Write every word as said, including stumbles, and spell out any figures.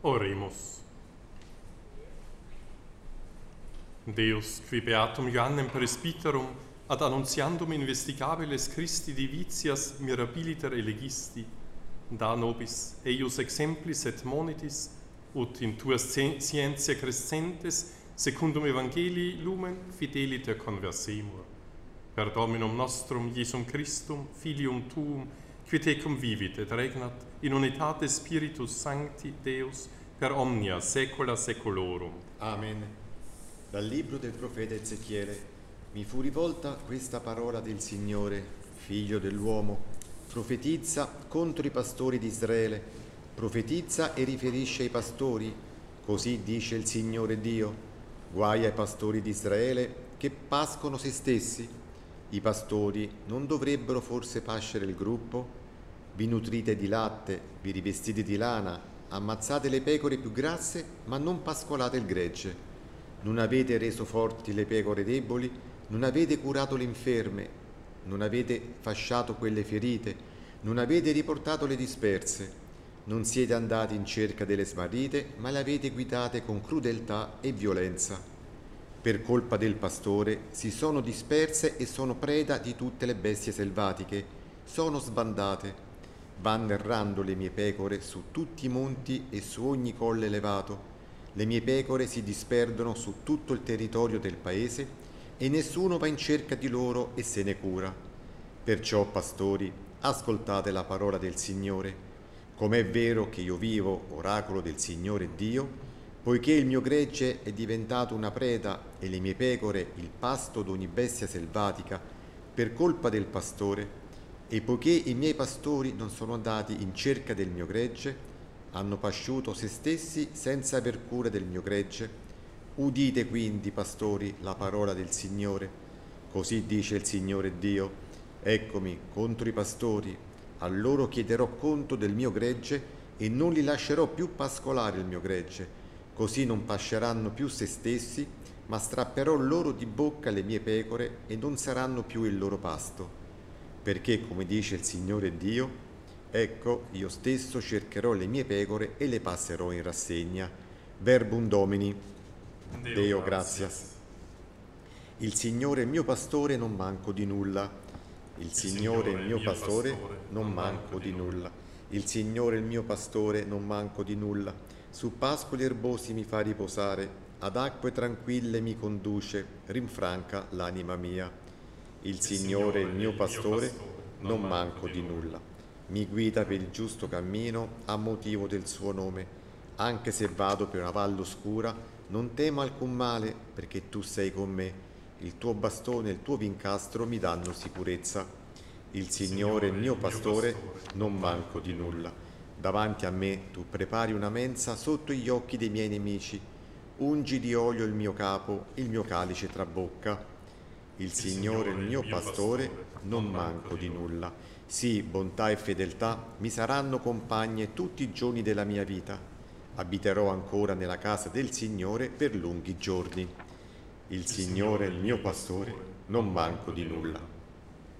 Oremus. Deus, qui beatum Ioannem presbyterum ad annuntiandum investigabilis Christi divitias mirabiliter elegisti, da nobis eius exemplis et monitis, ut in tua scientia crescentes secundum evangelii lumen fideliter conversemur. Per Dominum nostrum Iesum Christum, Filium tuum, qui tecum vivit et regnat in unitate Spiritus Sancti Deus per omnia saecula saeculorum. Amen. Dal libro del profeta Ezechiele mi fu rivolta questa parola del Signore, figlio dell'uomo, profetizza contro i pastori di Israele, profetizza e riferisce ai pastori, così dice il Signore Dio, guai ai pastori di Israele che pascono se stessi. I pastori non dovrebbero forse pascere il gruppo? Vi nutrite di latte, vi rivestite di lana, ammazzate le pecore più grasse, ma non pascolate il gregge. Non avete reso forti le pecore deboli, non avete curato le inferme, non avete fasciato quelle ferite, non avete riportato le disperse. Non siete andati in cerca delle smarrite, ma le avete guidate con crudeltà e violenza. Per colpa del pastore si sono disperse e sono preda di tutte le bestie selvatiche, sono sbandate. Vanno errando le mie pecore su tutti i monti e su ogni colle elevato. Le mie pecore si disperdono su tutto il territorio del paese e nessuno va in cerca di loro e se ne cura. Perciò, pastori, ascoltate la parola del Signore. Com'è vero che io vivo, oracolo del Signore Dio, poiché il mio gregge è diventato una preda e le mie pecore il pasto d'ogni bestia selvatica per colpa del pastore, e poiché i miei pastori non sono andati in cerca del mio gregge, hanno pasciuto se stessi senza aver cura del mio gregge. Udite quindi, pastori, la parola del Signore. Così dice il Signore Dio: eccomi contro i pastori, a loro chiederò conto del mio gregge e non li lascerò più pascolare il mio gregge. Così non pasceranno più se stessi, ma strapperò loro di bocca le mie pecore e non saranno più il loro pasto. Perché, come dice il Signore Dio, ecco, io stesso cercherò le mie pecore e le passerò in rassegna. Verbum Domini. Deo, Deo gratias. Il Signore è il mio pastore, non manco di nulla. Il Signore è il mio pastore, non manco di nulla. Il Signore è il mio pastore, non manco di nulla. Su pascoli erbosi mi fa riposare, ad acque tranquille mi conduce, rinfranca l'anima mia. Il Signore è il mio pastore, non manco di nulla. Mi guida per il giusto cammino a motivo del suo nome. Anche se vado per una valle oscura, non temo alcun male, perché tu sei con me. Il tuo bastone e il tuo vincastro mi danno sicurezza. Il Signore è il mio pastore, non manco di nulla. Davanti a me tu prepari una mensa sotto gli occhi dei miei nemici. Ungi di olio il mio capo, il mio calice trabocca. Il Signore è il mio pastore, non manco di nulla. Sì, bontà e fedeltà mi saranno compagne tutti i giorni della mia vita. Abiterò ancora nella casa del Signore per lunghi giorni. Il Signore è il mio pastore, non manco di nulla.